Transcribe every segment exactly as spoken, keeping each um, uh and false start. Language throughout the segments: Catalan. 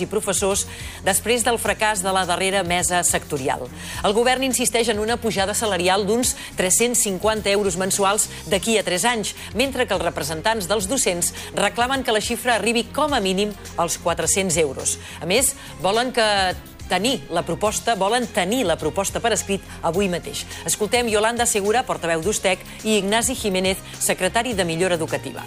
i professors després del fracàs de la darrera mesa sectorial. El govern insisteix en una pujada salarial d'uns tres-cents cinquanta euros mensuals d'aquí a tres anys, mentre que els representants dels docents reclamen que la xifra arribi com a mínim als quatre-cents euros. A més, volen que tenir la proposta, volen tenir la proposta per escrit avui mateix. Escoltem Yolanda Segura, portaveu d'Ustec, i Ignasi Jiménez, secretari de Millora Educativa.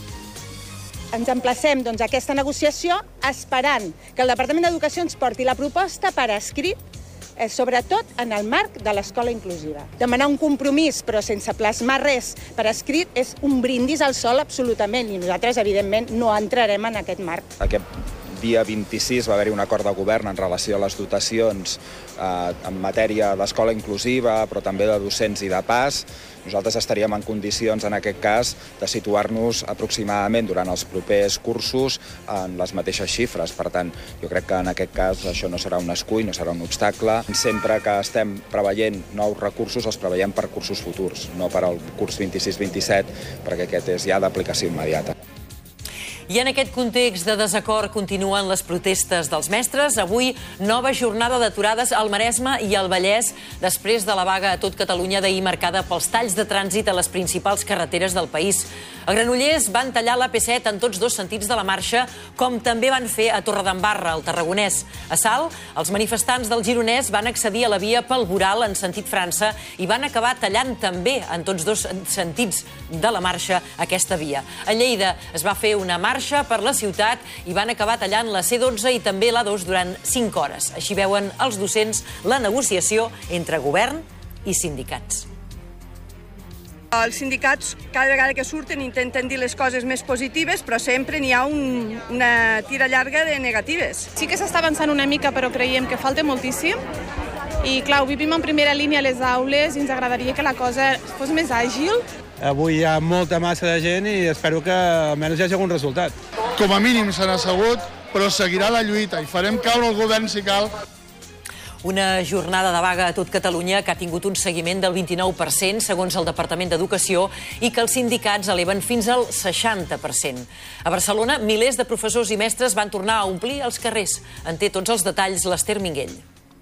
Ens emplacem doncs, a aquesta negociació esperant que el Departament d'Educació ens porti la proposta per escrit, eh, sobretot en el marc de l'escola inclusiva. Demanar un compromís però sense plasmar res per escrit és un brindis al sol absolutament i nosaltres, evidentment, no entrarem en aquest marc. Aquest dia vint-i-sis va haver-hi un acord de govern en relació a les dotacions eh, en matèria d'escola inclusiva, però també de docents i de pas. Nosaltres estaríem en condicions, en aquest cas, de situar-nos aproximadament durant els propers cursos en les mateixes xifres. Per tant, jo crec que en aquest cas això no serà un escull, no serà un obstacle. Sempre que estem preveient nous recursos, els preveiem per cursos futurs, no per al curs vint-i-sis vint-i-set, perquè aquest és ja d'aplicació immediata. I en aquest context de desacord continuen les protestes dels mestres. Avui, nova jornada d'aturades al Maresme i al Vallès després de la vaga a tot Catalunya d'ahir marcada pels talls de trànsit a les principals carreteres del país. A Granollers van tallar l'A P set en tots dos sentits de la marxa, com també van fer a Torredembarra, al Tarragonès. A Salt, els manifestants del Gironès van accedir a la via pel Boral en sentit França i van acabar tallant també en tots dos sentits de la marxa aquesta via. A Lleida es va fer una marxa per la ciutat i van acabar tallant la C dotze i també l'A dos durant cinc hores. Així veuen els docents la negociació entre govern i sindicats. Els sindicats, cada vegada que surten, intenten dir les coses més positives, però sempre n'hi ha un, una tira llarga de negatives. Sí que s'està avançant una mica, però creiem que falta moltíssim. I, clar, ho vivim en primera línia a les aules i ens agradaria que la cosa fos més àgil. Avui hi ha molta massa de gent i espero que almenys hi hagi algun resultat. Com a mínim s'han assegut, però seguirà la lluita i farem caure el govern si cal. Una jornada de vaga a tot Catalunya que ha tingut un seguiment del vint-i-nou per cent, segons el Departament d'Educació, i que els sindicats eleven fins al seixanta per cent. A Barcelona, milers de professors i mestres van tornar a omplir els carrers. En té tots els detalls l'Ester Minguell.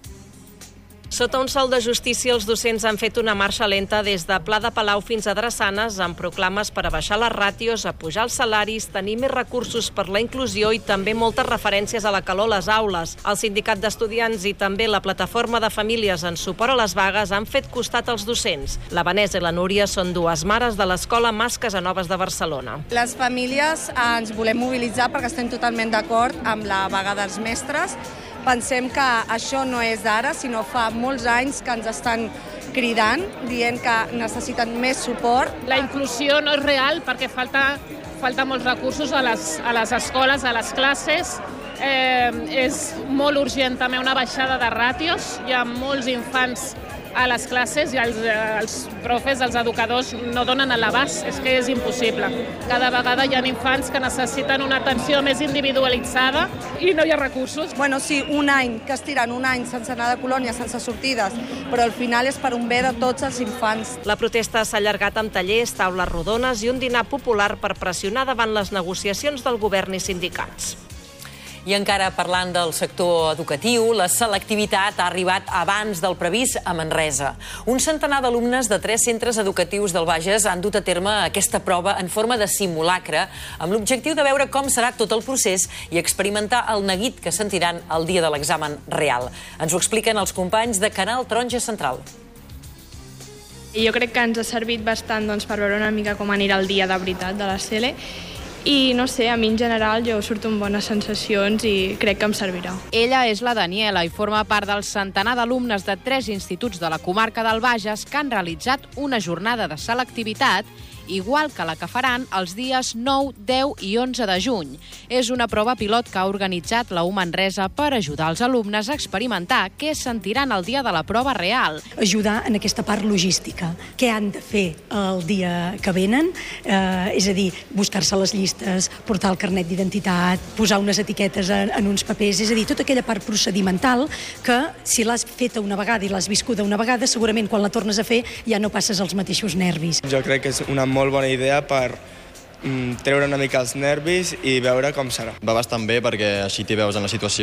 Sota un sol de justícia, els docents han fet una marxa lenta des de Pla de Palau fins a Drassanes, amb proclames per a baixar les ràtios, a pujar els salaris, tenir més recursos per la inclusió i també moltes referències a la calor a les aules. El sindicat d'estudiants i també la plataforma de famílies en suport a les vagues han fet costat als docents. La Vanessa i la Núria són dues mares de l'escola Mas Casanovas de Barcelona. Les famílies ens volem mobilitzar perquè estem totalment d'acord amb la vaga dels mestres. Pensem que això no és d'ara, sinó fa molts anys que ens estan cridant, dient que necessiten més suport. La inclusió no és real perquè falta, falta molts recursos a les, a les escoles, a les classes. Eh, és molt urgent també una baixada de ràtios. Hi ha molts infants a les classes i els, els profes, els educadors, no donen a l'abast. És que és impossible. Cada vegada hi ha infants que necessiten una atenció més individualitzada i no hi ha recursos. Bueno, sí, un any, que estiren un any sense anar de colònia, sense sortides, però al final és per un bé de tots els infants. La protesta s'ha allargat amb tallers, taules rodones i un dinar popular per pressionar davant les negociacions del govern i sindicats. I encara parlant del sector educatiu, la selectivitat ha arribat abans del previst a Manresa. Un centenar d'alumnes de tres centres educatius del Bages han dut a terme aquesta prova en forma de simulacre, amb l'objectiu de veure com serà tot el procés i experimentar el neguit que sentiran el dia de l'examen real. Ens ho expliquen els companys de Canal Taronja Central. Jo crec que ens ha servit bastant doncs, per veure una mica com anirà el dia de veritat de la C L E. I no sé, a mi en general jo surto amb bones sensacions i crec que em servirà. Ella és la Daniela i forma part del centenar d'alumnes de tres instituts de la comarca del Bages que han realitzat una jornada de selectivitat igual que la que faran els dies nou, deu i onze de juny. És una prova pilot que ha organitzat la U Manresa per ajudar els alumnes a experimentar què sentiran el dia de la prova real. Ajudar en aquesta part logística. Què han de fer el dia que venen? Eh, és a dir, buscar-se les llistes, portar el carnet d'identitat, posar unes etiquetes en, en uns papers, és a dir, tota aquella part procedimental que si l'has feta una vegada i l'has viscuda una vegada, segurament quan la tornes a fer ja no passes els mateixos nervis. Jo crec que és una molt bona idea per mm, treure una mica els nervis i veure com serà. Va bastant bé perquè així t'hi veus en la situació